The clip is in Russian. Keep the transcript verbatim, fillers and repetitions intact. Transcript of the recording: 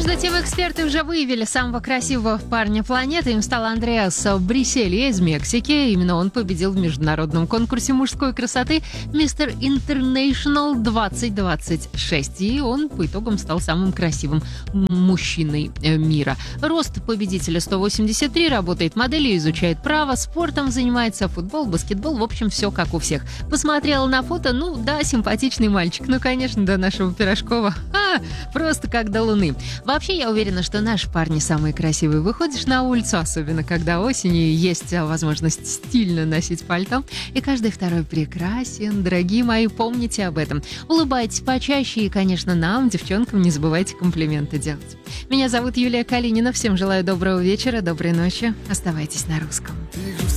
Между тем, эксперты уже выявили самого красивого парня планеты. Им стал Андреас Бриселье из Мексики. Именно он победил в международном конкурсе мужской красоты мистер Интернешнл двадцать двадцать шесть. И он по итогам стал самым красивым мужчиной мира. Рост победителя сто восемьдесят три, работает моделью, изучает право, спортом занимается, футбол, баскетбол, в общем, все как у всех. Посмотрела на фото, ну да, симпатичный мальчик. Ну, конечно, до нашего Пирожкова. А, просто как до луны. Вообще, я уверена, что наши парни самые красивые. Выходишь на улицу, особенно когда осенью, есть возможность стильно носить пальто, и каждый второй прекрасен. Дорогие мои, помните об этом. Улыбайтесь почаще, и, конечно, нам, девчонкам, не забывайте комплименты делать. Меня зовут Юлия Калинина. Всем желаю доброго вечера, доброй ночи. Оставайтесь на русском.